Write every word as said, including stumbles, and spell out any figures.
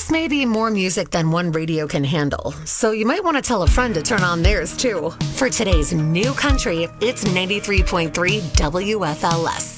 This may be more music than one radio can handle, so you might want to tell a friend to turn on theirs too. For today's new country, it's ninety-three point three W F L S.